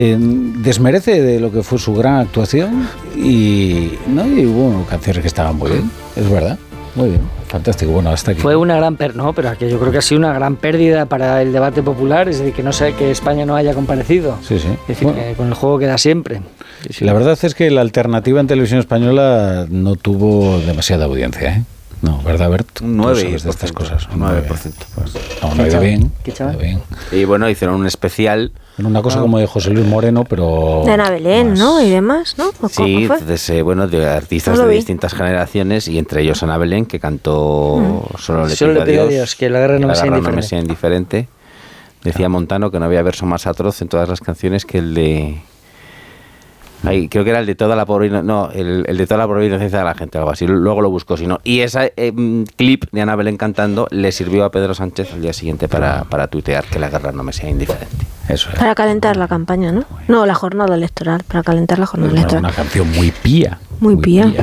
desmerece de lo que fue su gran actuación y hubo canciones que estaban muy bien, es verdad. Muy bien, fantástico. Bueno, hasta aquí. Fue una gran no, pero yo creo que ha sido una gran pérdida para el debate popular, es decir, que no sé que España no haya comparecido. Sí. Es decir, que con el juego queda siempre. Sí. La verdad es que la alternativa en televisión española no tuvo demasiada audiencia, ¿eh? No, ¿verdad, Bert? Un 9% de estas cosas. Un 9%. Pues, no, ido bien. Y bueno, hicieron un especial. En una cosa como de José Luis Moreno, pero... De Ana Belén, más... ¿no? Y demás, ¿no? Sí, de artistas de distintas generaciones, y entre ellos Ana Belén, que cantó Solo le pido a Dios, que la guerra no me sea indiferente. Decía Montano que no había verso más atroz en todas las canciones que el de... creo que era el de toda la pobre el de toda la pobre inocencia de la gente, algo así. Luego lo busco, si no. Y ese clip de Ana Belén cantando le sirvió a Pedro Sánchez al día siguiente para tuitear que la guerra no me sea indiferente. Eso es. Para calentar la campaña, ¿no? No, la jornada electoral, para calentar la jornada electoral. Una canción muy pía. Muy pía.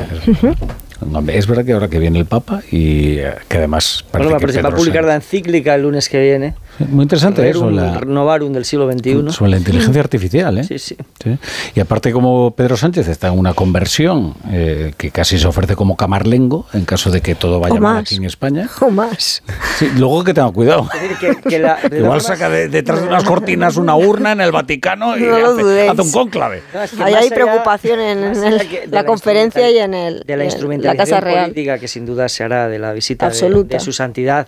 Es verdad que ahora que viene el Papa y que además... va a publicar la encíclica el lunes que viene. Muy interesante eso. Novarum del siglo XXI. Sobre la inteligencia artificial, ¿eh? Sí. Y aparte, como Pedro Sánchez está en una conversión que casi se ofrece como camarlengo en caso de que todo vaya mal aquí en España. O más. Sí, luego que tenga cuidado. Igual saca detrás de unas cortinas una urna en el Vaticano y hace un cónclave. Ahí hay preocupación en la conferencia y en la instrumentación la Casa Real política que sin duda se hará de la visita de su santidad.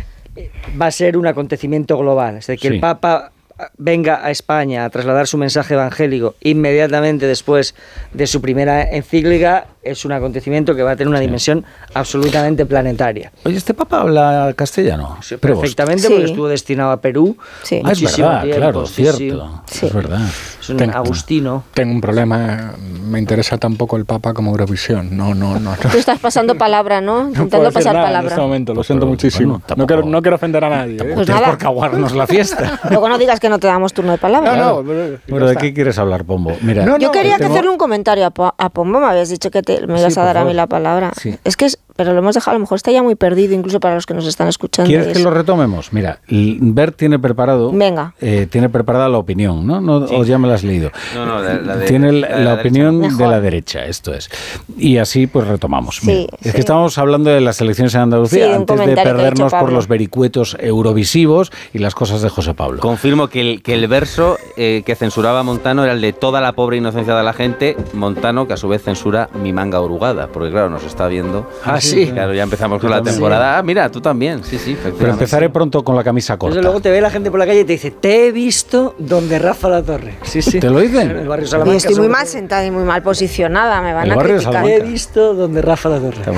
Va a ser un acontecimiento global, es decir, que el Papa venga a España a trasladar su mensaje evangélico inmediatamente después de su primera encíclica es un acontecimiento que va a tener una dimensión absolutamente planetaria. Oye, ¿este Papa habla castellano? Sí, perfectamente, porque estuvo destinado a Perú. Sí. Es verdad, tiempo, claro, cierto. Sí. Es verdad. Es un agustino. Tengo un problema, me interesa tampoco el Papa como Eurovisión. No. Tú estás pasando palabra, ¿no? Intentando pasar palabra. En este momento, lo siento muchísimo. Bueno, no quiero ofender a nadie. Pues nada. Por caguarnos la fiesta. Luego no digas que no te damos turno de palabra. Bueno, ¿de qué quieres hablar, Pombo? Mira, yo quería hacerle un comentario a Pombo. Me habías dicho que me ibas a dar a mí la palabra. Sí. Pero lo hemos dejado, a lo mejor está ya muy perdido, incluso para los que nos están escuchando. ¿Quieres que lo retomemos? Mira, Bert tiene preparado... Venga. Tiene preparada la opinión, ¿no? Sí. O ya me la has leído. No, tiene la opinión de la derecha, esto es. Y así pues retomamos. Sí, mira, es que estábamos hablando de las elecciones en Andalucía, antes de perdernos por los vericuetos eurovisivos y las cosas de José Pablo. Confirmo que el verso que censuraba Montano era el de toda la pobre inocencia de la gente, Montano, que a su vez censura Mi manga arrugada, porque claro, nos está viendo... Sí. Claro, ya empezamos con la temporada. Ah, mira, tú también. Sí. Pero empezaré pronto con la camisa corta. Entonces luego te ve la gente por la calle y te dice, te he visto donde Rafa La Torre. Sí. ¿Te lo dicen? En el barrio Salamanca. Y estoy muy mal sentada y muy mal posicionada. Me van a criticar. Te he visto donde Rafa La Torre.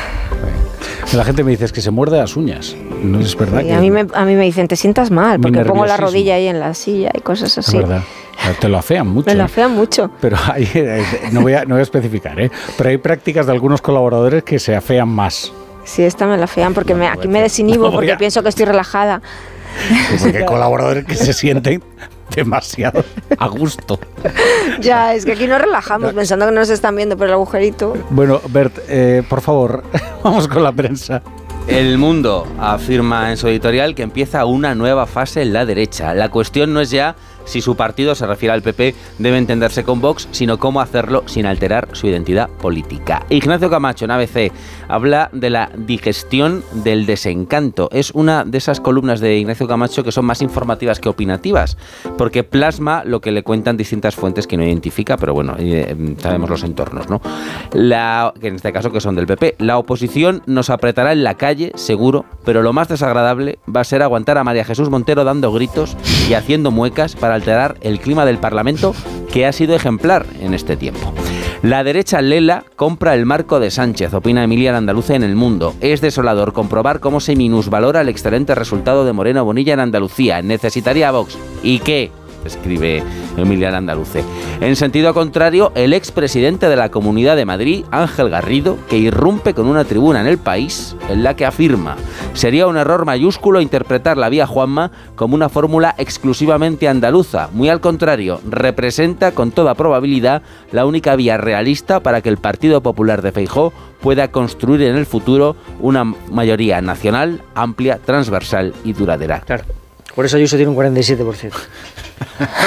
La gente me dice es que se muerde las uñas. No es verdad. Sí, a mí me dicen, te sientas mal, porque pongo la rodilla ahí en la silla y cosas así. Es verdad. Te lo afean mucho. Me lo afean mucho. Pero no voy a especificar, pero hay prácticas de algunos colaboradores que se afean más. Sí, esta me la afean porque aquí me desinhibo porque pienso que estoy relajada. Porque hay colaboradores que se sienten demasiado a gusto. Ya, es que aquí nos relajamos pensando que no nos están viendo por el agujerito. Bueno, Bert, por favor, vamos con la prensa. El Mundo afirma en su editorial que empieza una nueva fase en la derecha. La cuestión no es ya si su partido, se refiere al PP, debe entenderse con Vox, sino cómo hacerlo sin alterar su identidad política. Ignacio Camacho, en ABC, habla de la digestión del desencanto. Es una de esas columnas de Ignacio Camacho que son más informativas que opinativas, porque plasma lo que le cuentan distintas fuentes que no identifica, pero bueno, sabemos los entornos, ¿no? Que en este caso que son del PP. La oposición nos apretará en la calle, seguro, pero lo más desagradable va a ser aguantar a María Jesús Montero dando gritos y haciendo muecas para alterar el clima del Parlamento, que ha sido ejemplar en este tiempo. La derecha lela compra el marco de Sánchez, opina Emilia Landaluce en El Mundo. Es desolador comprobar cómo se minusvalora el excelente resultado de Moreno Bonilla en Andalucía. Necesitaría a Vox. ¿Y qué? Escribe Emilia Landaluce. En sentido contrario, el expresidente de la Comunidad de Madrid, Ángel Garrido, que irrumpe con una tribuna en El País en la que afirma: sería un error mayúsculo interpretar la vía Juanma como una fórmula exclusivamente andaluza. Muy al contrario, representa con toda probabilidad la única vía realista para que el Partido Popular de Feijóo pueda construir en el futuro una mayoría nacional, amplia, transversal y duradera. Claro. Por eso Ayuso tiene un 47%.